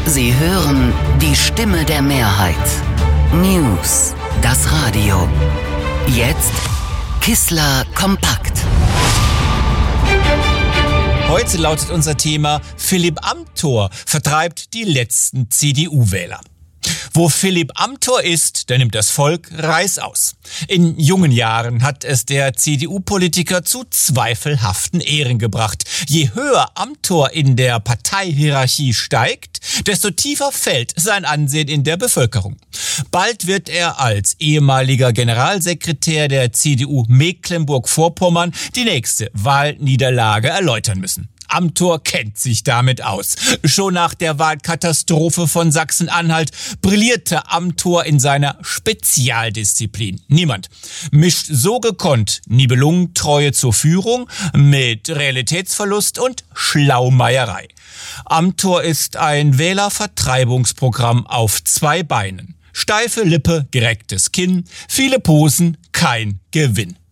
Sie hören die Stimme der Mehrheit. News, das Radio. Jetzt Kissler kompakt. Heute lautet unser Thema: Philipp Amthor vertreibt die letzten CDU-Wähler. Wo Philipp Amthor ist, da nimmt das Volk reißaus. In jungen Jahren hat es der CDU-Politiker zu zweifelhaften Ehren gebracht. Je höher Amthor in der Parteihierarchie steigt, desto tiefer fällt sein Ansehen in der Bevölkerung. Bald wird er als ehemaliger Generalsekretär der CDU Mecklenburg-Vorpommern die nächste Wahlniederlage erläutern müssen. Amthor kennt sich damit aus. Schon nach der Wahlkatastrophe von Sachsen-Anhalt brillierte Amthor in seiner Spezialdisziplin. Niemand mischt so gekonnt Nibelungentreue zur Führung mit Realitätsverlust und Schlaumeierei. Amthor ist ein Wählervertreibungsprogramm auf zwei Beinen. Steife Lippe, gerecktes Kinn, viele Posen, kein Gewinn.